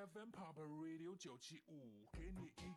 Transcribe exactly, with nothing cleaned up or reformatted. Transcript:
F M Pop Radio 九七五，给你一